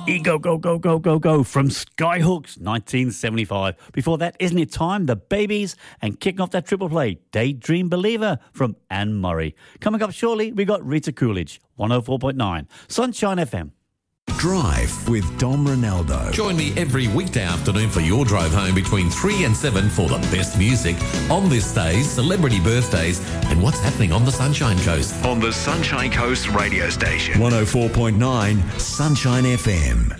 Go, go, go, go, go, go from Skyhooks, 1975. Before that, Isn't It Time? The Babies, and kicking off that triple play, Daydream Believer from Anne Murray. Coming up shortly, we got Rita Coolidge, 104.9, Sunshine FM. Drive with Dom Ronaldo. Join me every weekday afternoon for your drive home between 3 and 7 for the best music on this day's celebrity birthdays and what's happening on the Sunshine Coast. On the Sunshine Coast radio station. 104.9 Sunshine FM.